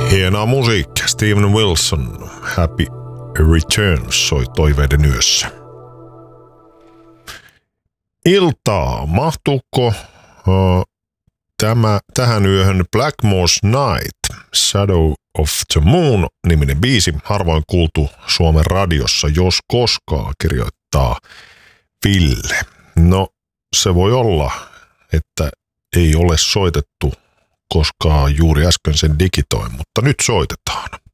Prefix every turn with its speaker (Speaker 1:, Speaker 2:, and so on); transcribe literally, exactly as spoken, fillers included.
Speaker 1: Hienoa musiikkia. Steven Wilson, Happy Returns soi toiveiden yössä. Iltaa. Mahtuuko uh, tämä, tähän yöhön Blackmore's Night, Shadow of the Moon -niminen biisi, harvoin kuultu Suomen radiossa, jos koskaan, kirjoittaa Ville. No, se voi olla, että ei ole soitettu koskaan, juuri äsken sen digitoin, mutta nyt soitetaan.